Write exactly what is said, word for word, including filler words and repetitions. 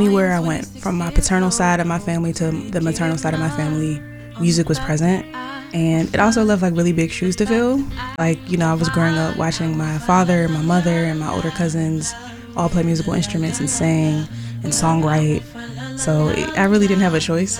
anywhere I went, from my paternal side of my family to the maternal side of my family, music was present. And it also left like really big shoes to fill. Like, you know, I was growing up watching my father, my mother, and my older cousins all play musical instruments and sing and songwrite. So it, I really didn't have a choice.